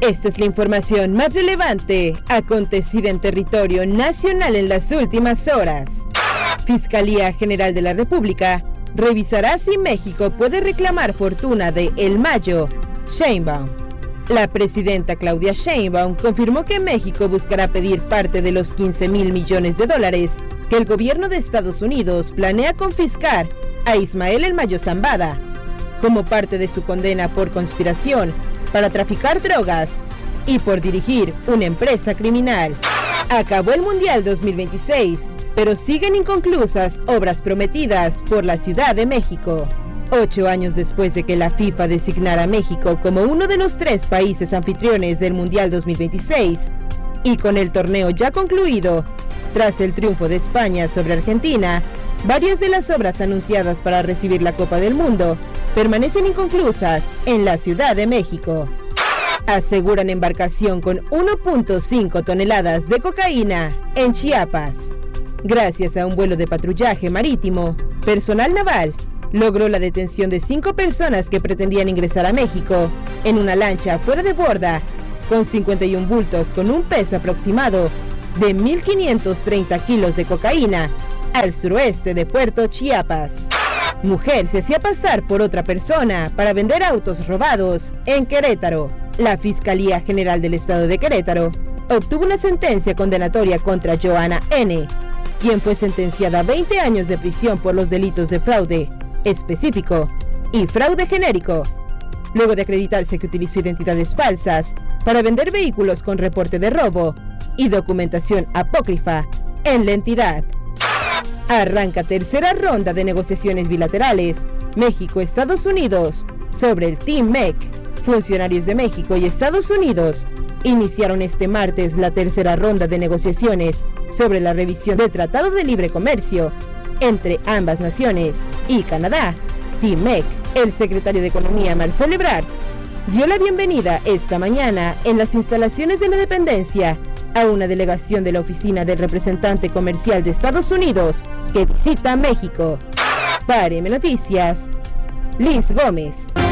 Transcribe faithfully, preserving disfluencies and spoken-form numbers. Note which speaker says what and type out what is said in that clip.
Speaker 1: Esta es la información más relevante acontecida en territorio nacional en las últimas horas. Fiscalía General de la República revisará si México puede reclamar fortuna de El Mayo. Sheinbaum. La presidenta Claudia Sheinbaum confirmó que México buscará pedir parte de los quince mil millones de dólares que el gobierno de Estados Unidos planea confiscar a Ismael El Mayo Zambada, como parte de su condena por conspiración para traficar drogas y por dirigir una empresa criminal. Acabó el Mundial dos mil veintiséis, pero siguen inconclusas obras prometidas por la Ciudad de México. Ocho años después de que la FIFA designara a México como uno de los tres países anfitriones del Mundial dos mil veintiséis, y con el torneo ya concluido, tras el triunfo de España sobre Argentina, varias de las obras anunciadas para recibir la Copa del Mundo permanecen inconclusas en la Ciudad de México. Aseguran embarcación con uno punto cinco toneladas de cocaína en Chiapas. Gracias a un vuelo de patrullaje marítimo, personal naval logró la detención de cinco personas que pretendían ingresar a México en una lancha fuera de borda con cincuenta y un bultos con un peso aproximado de mil quinientos treinta kilos de cocaína al suroeste de Puerto Chiapas. Mujer se hacía pasar por otra persona para vender autos robados en Querétaro. La Fiscalía General del Estado de Querétaro obtuvo una sentencia condenatoria contra Joana N., quien fue sentenciada a veinte años de prisión por los delitos de fraude específico y fraude genérico, luego de acreditarse que utilizó identidades falsas para vender vehículos con reporte de robo y documentación apócrifa en la entidad. Arranca tercera ronda de negociaciones bilaterales México-Estados Unidos sobre el T M E C. Funcionarios de México y Estados Unidos iniciaron este martes la tercera ronda de negociaciones sobre la revisión del Tratado de Libre Comercio entre ambas naciones y Canadá. T M E C, el secretario de Economía Marcelo Ebrard, dio la bienvenida esta mañana en las instalaciones de la dependencia a una delegación de la oficina del representante comercial de Estados Unidos que visita México. Para M Noticias, Liz Gómez.